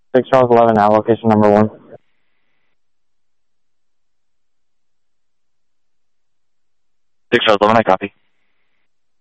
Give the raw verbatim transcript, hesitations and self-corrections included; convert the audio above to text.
six Charles eleven, now location number one. six Charles eleven, I copy.